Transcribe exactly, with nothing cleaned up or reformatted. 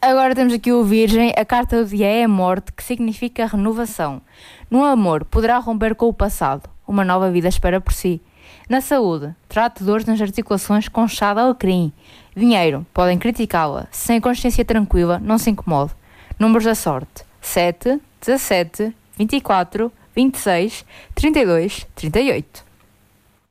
Agora temos aqui o Virgem. A carta do dia é a morte, que significa renovação. No amor, poderá romper com o passado. Uma nova vida espera por si. Na saúde, trate dores nas articulações com chá de alecrim. Dinheiro, podem criticá-la. Sem consciência tranquila, não se incomode. Números da sorte: sete, dezassete, vinte e quatro, vinte e seis, trinta e dois, trinta e oito.